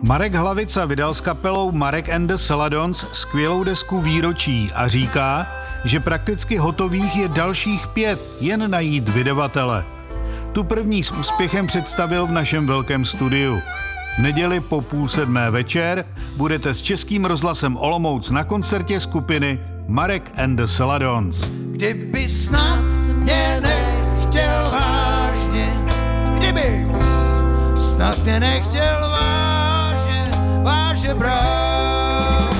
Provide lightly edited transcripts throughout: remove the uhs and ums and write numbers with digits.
Marek Hlavica vydal s kapelou Marek and the Celadons skvělou desku Výročí a říká, že prakticky hotových je dalších 5, jen najít vydavatele. Tu první s úspěchem představil v našem velkém studiu. V neděli po 6:30 večer budete s Českým rozhlasem Olomouc na koncertě skupiny Marek and the Celadons. Kdyby snad mě nechtěl vážně, kdyby snad mě nechtěl vážně brát.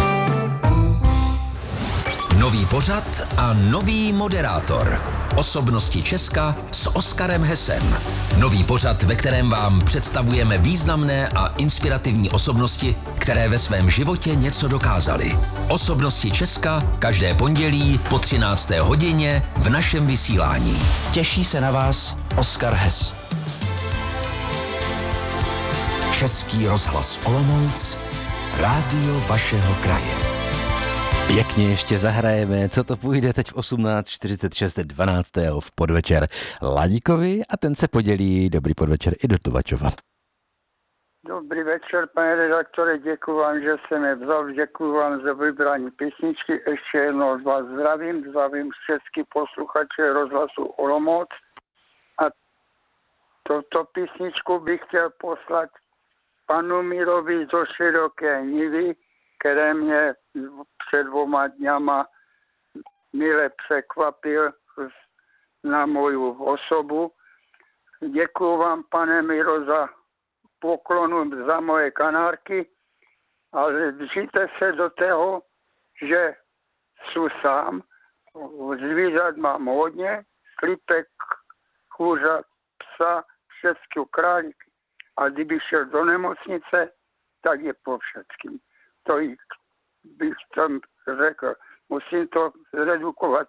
Nový pořad a nový moderátor. Osobnosti Česka s Oskarem Hesem. Nový pořad, ve kterém vám představujeme významné a inspirativní osobnosti, které ve svém životě něco dokázaly. Osobnosti Česka každé pondělí po 13. hodině v našem vysílání. Těší se na vás Oskar Hes. Český rozhlas Olomouc, rádio vašeho kraje. Pěkně ještě zahrajeme, co to půjde teď v 18:46 12. v podvečer Ladíkovi a ten se podělí dobrý podvečer i do Tovačova. Dobrý večer, pane redaktore, děkuji vám, že jste mě vzal, děkuji vám za vybrání písničky, ještě jednou vás zdravím všechny posluchače rozhlasu Olomouc a toto písničku bych chtěl poslat panu Mirovi zo Široké Nivy, které mě před 2 dňama mile překvapil na moju osobu. Děkuji vám, pane Miro, za poklonu za moje kanárky, ale žijte se do toho, že jsou sám. Zvířat mám hodně, slipek, kůřat, psa, všechny králíky. A kdyby šel do nemocnice, tak je po všetkým. To bych tam řekl. Musím to zredukovat.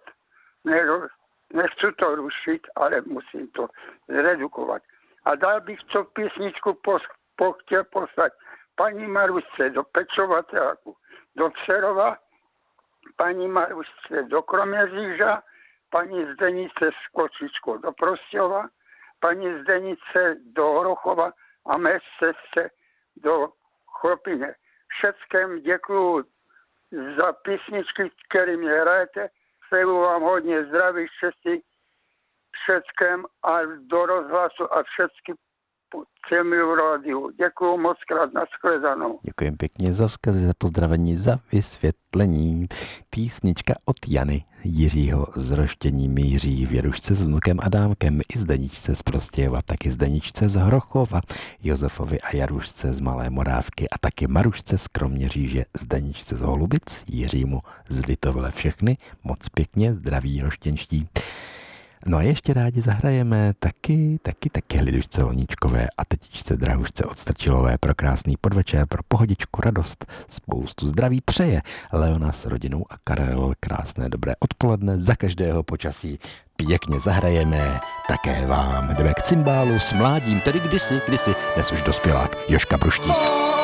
Nechci to rušit, ale musím to zredukovat. A dal bych to písničku chtěl poslat paní Marušce do Pečovatelku, do Přerova, paní Marušce do Kroměříža, paní Zdenice z Kočičko do Prostějova, paní Zdenice do Horochova a mé sestře do Chopine. Všem děkuju za písničky, které mě hrajete. Přeju vám hodně zdraví, štěstí všem a do rozhlasu a všechny celou rádiu. Děkuju moc krát, nashledanou. Děkujem pěkně za vzkazy, za pozdravení, za vysvětlení. Písnička od Jany Jiřího z Roštění míří Věrušce s vnukem Adámkem i Zdeničce z Prostějova, taky Zdeničce z Hrochova, Josefovi a Jarušce z Malé Morávky a taky Marušce z Kroměříže, Zdeničce z Holubic, Jiřímu z Litovle. Všechny moc pěkně zdraví roštěnští. No a ještě rádi zahrajeme taky Lidušce Loníčkové a tetičce Drahušce od Strčilové pro krásný podvečer, pro pohodičku, radost, spoustu zdraví přeje Leona s rodinou a Karel. Krásné dobré odpoledne za každého počasí. Pěkně zahrajeme také vám. Jdeme k cymbálu s mládím, tedy kdysi, dnes už dospělák Jožka Bruštík.